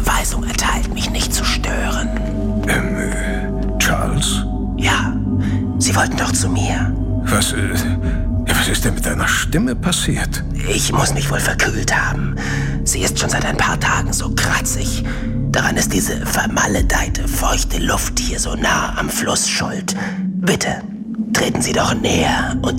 Weisung erteilt, mich nicht zu stören. Charles? Ja, Sie wollten doch zu mir. Was ist denn mit deiner Stimme passiert? Ich muss mich wohl verkühlt haben. Sie ist schon seit ein paar Tagen so kratzig. Daran ist diese vermaledeite, feuchte Luft hier so nah am Fluss schuld. Bitte, treten Sie doch näher und